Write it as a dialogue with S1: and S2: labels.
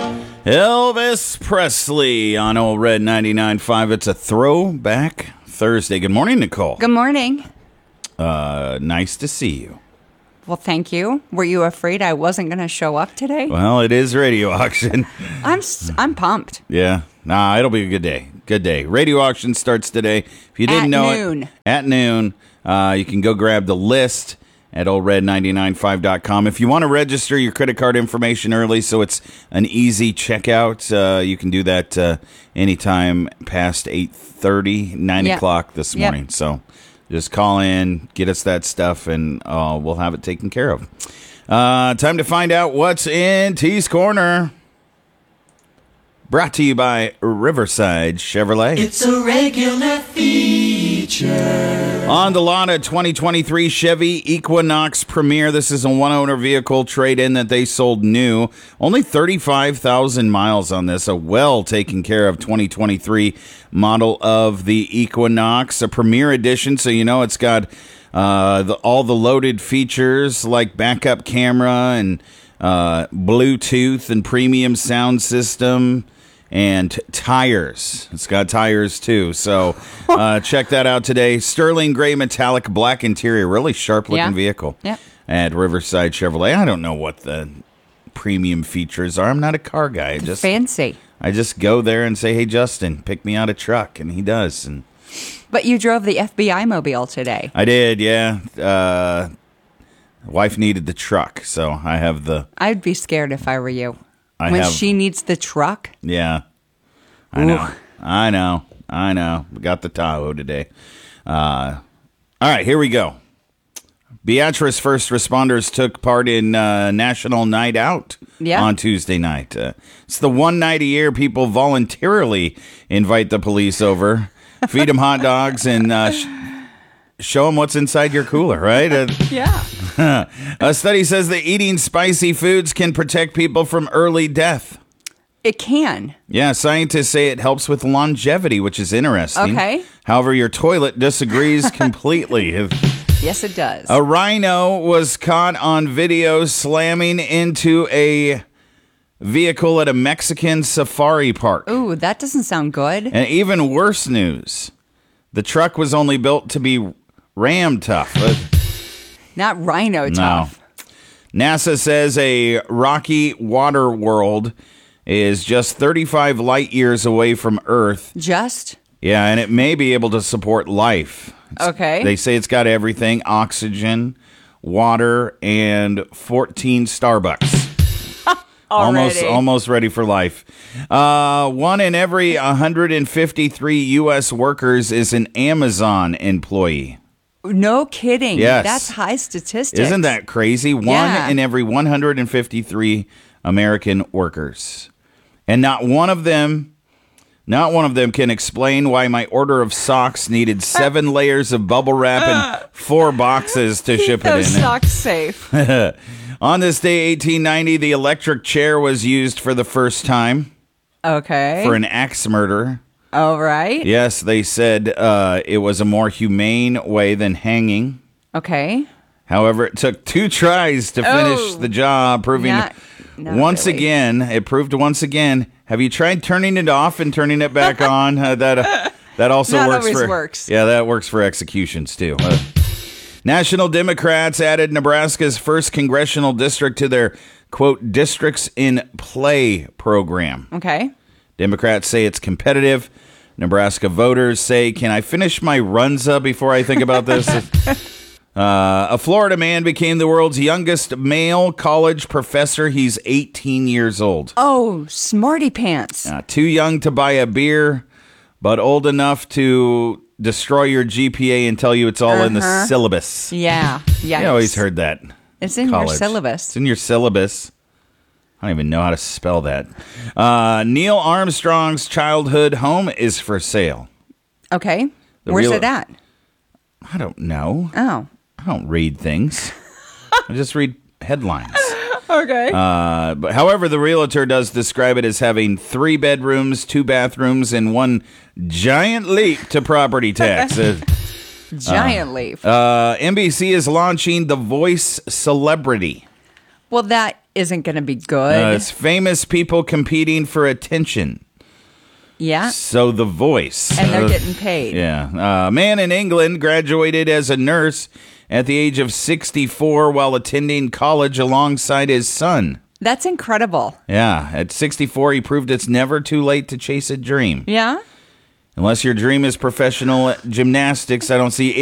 S1: Elvis Presley on Old Red 99.5. It's a throwback Thursday. Good morning, Nicole.
S2: Good morning.
S1: Nice to see you.
S2: Well, thank you. Were you afraid I wasn't going to show up today?
S1: Well, it is Radio Auction.
S2: I'm pumped.
S1: Yeah. Nah, it'll be a good day. Good day. Radio Auction starts today. If you didn't know it, at noon, you can go grab the list at oldred995.com. If you want to register your credit card information early so it's an easy checkout, you can do that anytime past 8:30, 9 o'clock this morning. So just call in, get us that stuff, and we'll have it taken care of. Time to find out what's in T's Corner. Brought to you by Riverside Chevrolet.
S3: It's a regular feature.
S1: On the lot, a 2023 Chevy Equinox Premier. This is a one-owner vehicle trade-in that they sold new. Only 35,000 miles on this. A well-taken care of 2023 model of the Equinox. A Premier Edition, so you know it's got all the loaded features like backup camera and Bluetooth and premium sound system. And tires. It's got tires, too. So check that out today. Sterling gray metallic black interior. Really sharp-looking vehicle at Riverside Chevrolet. I don't know what the premium features are. I'm not a car guy.
S2: Fancy.
S1: I just go there and say, hey, Justin, pick me out a truck. And he does.
S2: But you drove the FBI mobile today.
S1: I did, yeah. Wife needed the truck, so I have the...
S2: I'd be scared if I were you. She needs the truck?
S1: Yeah. I know. We got the Tahoe today. All right, here we go. Beatrice first responders took part in National Night Out on Tuesday night. It's the one night a year people voluntarily invite the police over, feed them hot dogs, and show them what's inside your cooler, right?
S2: Yeah.
S1: A study says that eating spicy foods can protect people from early death.
S2: It can.
S1: Yeah, scientists say it helps with longevity, which is interesting.
S2: Okay.
S1: However, your toilet disagrees completely.
S2: Yes, it does.
S1: A rhino was caught on video slamming into a vehicle at a Mexican safari park.
S2: Ooh, that doesn't sound good.
S1: And even worse news, the truck was only built to be ram tough.
S2: Not rhino tough.
S1: No. NASA says a rocky water world is just 35 light years away from Earth.
S2: Just?
S1: Yeah, and it may be able to support life.
S2: Okay.
S1: They say it's got everything: oxygen, water, and 14 Starbucks. Almost ready for life. 1 in every 153 U.S. workers is an Amazon employee.
S2: No kidding.
S1: Yes.
S2: That's high statistics.
S1: Isn't that crazy? 1 in every 153 American workers. And not one of them can explain why my order of socks needed 7 layers of bubble wrap and 4 boxes to ship it in.
S2: Those socks safe.
S1: On this day, 1890, the electric chair was used for the first time.
S2: Okay.
S1: For an axe murder.
S2: Oh, right.
S1: Yes, they said it was a more humane way than hanging.
S2: Okay.
S1: However, it took 2 tries to finish the job, proving
S2: Not
S1: once
S2: really.
S1: again. Have you tried turning it off and turning it back on? That also
S2: Not
S1: works
S2: always works.
S1: Yeah, that works for executions too. National Democrats added Nebraska's first congressional district to their quote "Districts in Play" program.
S2: Okay.
S1: Democrats say it's competitive. Nebraska voters say, can I finish my runza before I think about this? A Florida man became the world's youngest male college professor. He's 18 years old.
S2: Oh, smarty pants.
S1: Too young to buy a beer, but old enough to destroy your GPA and tell you it's all in the syllabus.
S2: Yeah. Yeah.
S1: I always heard that.
S2: It's in your syllabus.
S1: It's in your syllabus. I don't even know how to spell that. Neil Armstrong's childhood home is for sale.
S2: Okay. Where's it at?
S1: I don't know.
S2: Oh.
S1: I don't read things. I just read headlines.
S2: Okay.
S1: But however, the realtor does describe it as having 3 bedrooms, 2 bathrooms, and 1 giant leap to property tax.
S2: Giant leap.
S1: NBC is launching The Voice Celebrity.
S2: Well, that isn't going to be good.
S1: It's famous people competing for attention.
S2: Yeah.
S1: So The Voice.
S2: And they're getting paid.
S1: Yeah. A man in England graduated as a nurse at the age of 64 while attending college alongside his son.
S2: That's incredible.
S1: Yeah. At 64, he proved it's never too late to chase a dream.
S2: Yeah.
S1: Unless your dream is professional gymnastics, I don't see